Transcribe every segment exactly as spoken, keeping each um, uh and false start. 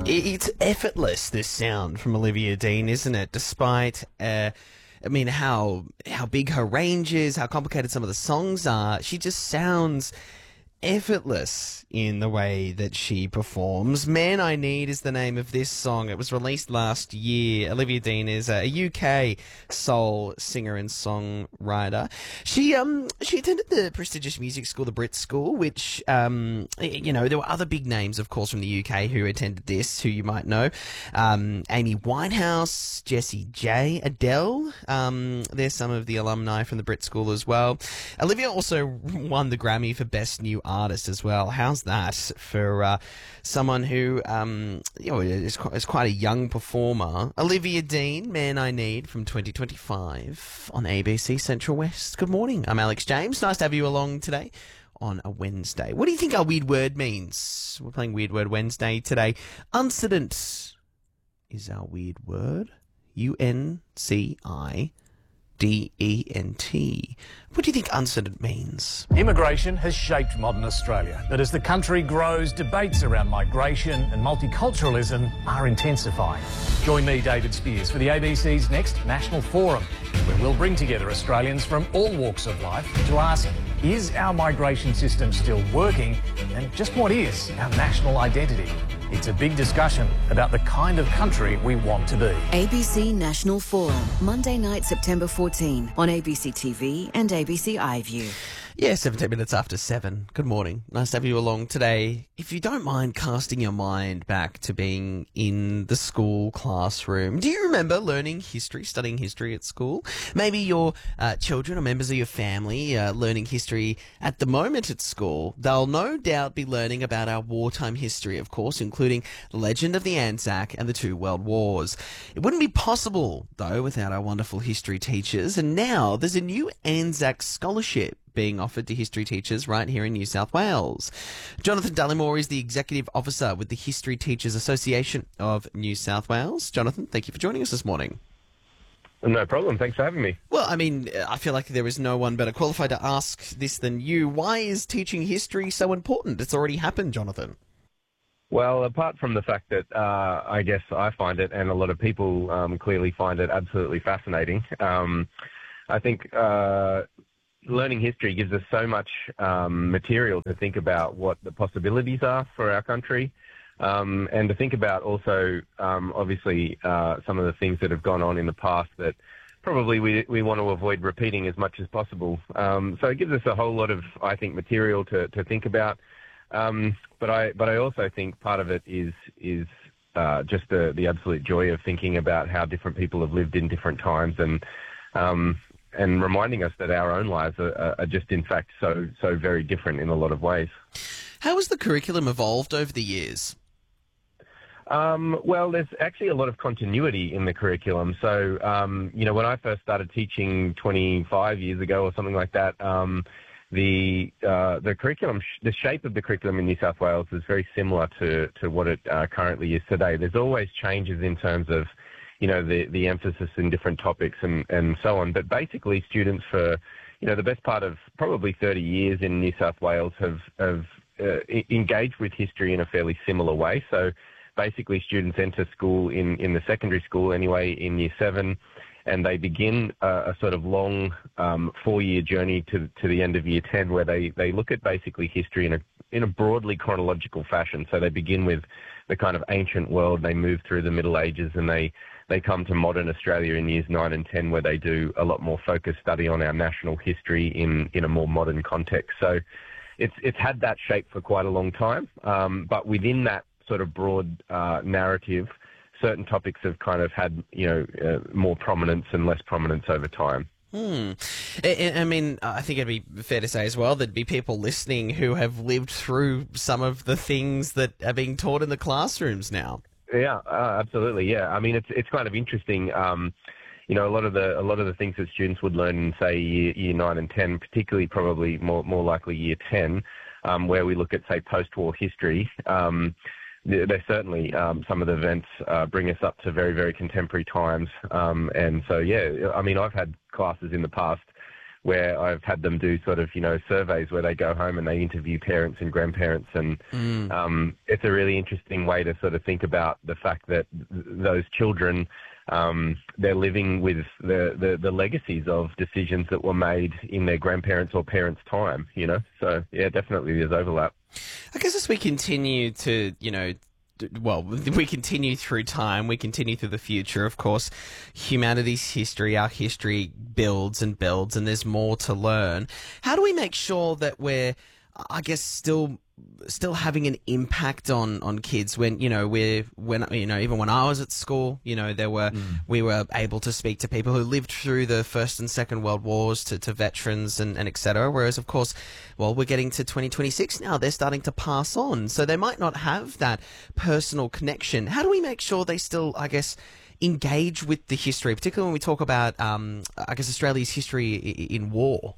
It's effortless, this sound from Olivia Dean, isn't it? Despite, uh, I mean, how how big her range is, how complicated some of the songs are, she just sounds effortless in the way that she performs. Man I Need is the name of this song. It was released last year. Olivia Dean is a U K soul singer and songwriter. She um she attended the prestigious music school, the Brit School, which um you know, there were other big names, of course, from the U K who attended this, who you might know. Um, Amy Winehouse, Jessie J, Adele. Um, there's some of the alumni from the Brit School as well. Olivia also won the Grammy for Best New Artist as well. How's that for uh, someone who um, you know, is, quite, is quite a young performer? Olivia Dean, Man I Need, from twenty twenty-five on A B C Central West. Good morning. I'm Alex James. Nice to have you along today on a Wednesday. What do you think our weird word means? We're playing Weird Word Wednesday today. Uncident is our weird word. U N C I D E N T. What do you think uncident means? Immigration has shaped modern Australia, but as the country grows, debates around migration and multiculturalism are intensifying. Join me, David Spears, for the A B C's next National Forum, where we'll bring together Australians from all walks of life to ask, is our migration system still working, and just what is our national identity? It's a big discussion about the kind of country we want to be. A B C National Forum, Monday night, September fourteenth, on A B C T V and A B C iView. Yeah, seventeen minutes after seven. Good morning. Nice to have you along today. If you don't mind casting your mind back to being in the school classroom, do you remember learning history, studying history at school? Maybe your uh, children or members of your family uh, learning history at the moment at school. They'll no doubt be learning about our wartime history, of course, including the legend of the Anzac and the two world wars. It wouldn't be possible, though, without our wonderful history teachers. And now there's a new Anzac scholarship being offered to history teachers right here in New South Wales. Jonathan Dullymore is the Executive Officer with the History Teachers Association of New South Wales. Jonathan, thank you for joining us this morning. No problem. Thanks for having me. Well, I mean, I feel like there is no one better qualified to ask this than you. Why is teaching history so important? It's already happened, Jonathan. Well, apart from the fact that uh, I guess I find it, and a lot of people um, clearly find it absolutely fascinating, um, I think uh, learning history gives us so much um, material to think about what the possibilities are for our country, um, and to think about also, um, obviously, uh, some of the things that have gone on in the past that probably we we want to avoid repeating as much as possible. Um, so it gives us a whole lot of, I think, material to, to think about. Um, but I but I also think part of it is is uh, just the the absolute joy of thinking about how different people have lived in different times, and um, and reminding us that our own lives are, are just in fact so so very different in a lot of ways. How has the curriculum evolved over the years? Um, well, there's actually a lot of continuity in the curriculum. So um, you know, when I first started teaching twenty-five years ago or something like that. Um, The uh, the curriculum, the shape of the curriculum in New South Wales is very similar to, to what it uh, currently is today. There's always changes in terms of, you know, the, the emphasis in different topics and, and so on. But basically, students for, you know, the best part of probably thirty years in New South Wales have, have uh, engaged with history in a fairly similar way. So basically, students enter school in, in the secondary school anyway in year seven, and they begin a, a sort of long um, four-year journey to to the end of year ten, where they, they look at basically history in a in a broadly chronological fashion. So they begin with the kind of ancient world, they move through the Middle Ages, and they, they come to modern Australia in years nine and ten, where they do a lot more focused study on our national history in, in a more modern context. So it's it's had that shape for quite a long time, um, but within that sort of broad uh, narrative, certain topics have kind of had, you know, uh, more prominence and less prominence over time. Hmm. I, I mean, I think it'd be fair to say as well there'd be people listening who have lived through some of the things that are being taught in the classrooms now. Yeah, uh, absolutely. Yeah, I mean, it's it's kind of interesting. Um, you know, a lot of the a lot of the things that students would learn in, say, year, year nine and ten, particularly probably more more likely year ten, um, where we look at, say, post-war history. Um, They certainly, um, some of the events uh, bring us up to very, very contemporary times. Um, and so, yeah, I mean, I've had classes in the past where I've had them do sort of, you know, surveys where they go home and they interview parents and grandparents. And Mm. um, it's a really interesting way to sort of think about the fact that th- those children, um, they're living with the, the, the legacies of decisions that were made in their grandparents' or parents' time, you know. So, yeah, definitely there's overlap. I guess as we continue to, you know, d- well, we continue through time, we continue through the future, of course, humanity's history, our history builds and builds, and there's more to learn. How do we make sure that we're, I guess, still still having an impact on, on kids when, you know, we're, when, you know, even when I was at school, you know, there were, mm. we were able to speak to people who lived through the First and Second World Wars, to, to veterans and, and et cetera. Whereas, of course, well, we're getting to twenty twenty-six now, they're starting to pass on. So they might not have that personal connection. How do we make sure they still, I guess, engage with the history, particularly when we talk about, um, I guess, Australia's history in war?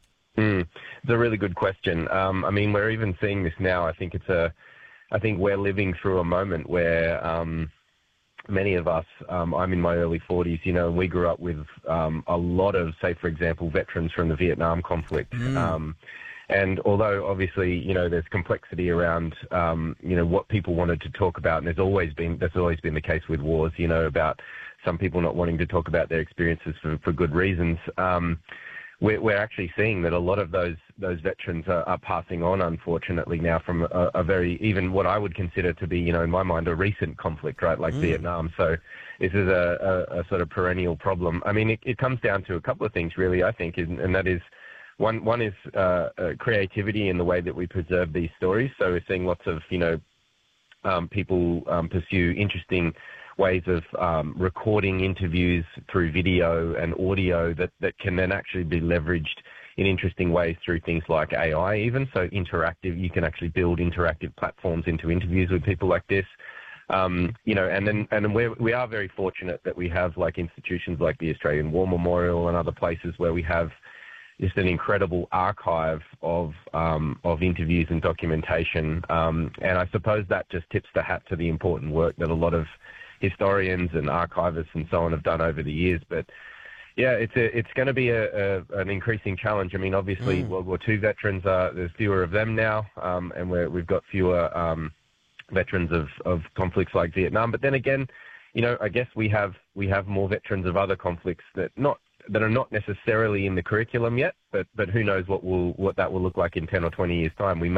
Mm, it's a really good question. Um, I mean, we're even seeing this now. I think it's a, I think we're living through a moment where um, many of us, um, I'm in my early forties, you know, and we grew up with um, a lot of, say, for example, veterans from the Vietnam conflict. Mm. Um, and although obviously, you know, there's complexity around, um, you know, what people wanted to talk about, and there's always been, that's always been the case with wars, you know, about some people not wanting to talk about their experiences for, for good reasons. Um, We're, we're actually seeing that a lot of those those veterans are, are passing on, unfortunately, now from a, a very, even what I would consider to be, you know, in my mind, a recent conflict, right, like mm. Vietnam. So this is a, a, a sort of perennial problem. I mean, it, it comes down to a couple of things, really, I think, and, and that is, one one is uh, uh, creativity in the way that we preserve these stories. So we're seeing lots of, you know, um, people um, pursue interesting ways of um, recording interviews through video and audio that, that can then actually be leveraged in interesting ways through things like A I even. So interactive, you can actually build interactive platforms into interviews with people like this. Um, you know, and then and we're, we are very fortunate that we have like institutions like the Australian War Memorial and other places where we have just an incredible archive of um, of interviews and documentation. Um, and I suppose that just tips the hat to the important work that a lot of historians and archivists and so on have done over the years. But yeah, it's a, it's going to be a, a, an increasing challenge. I mean, obviously, mm. World War Two veterans, are, there's fewer of them now, um, and we're, we've got fewer um, veterans of, of conflicts like Vietnam. But then again, you know, I guess we have we have more veterans of other conflicts that not that are not necessarily in the curriculum yet. But but who knows what will what that will look like in ten or twenty years' time? We may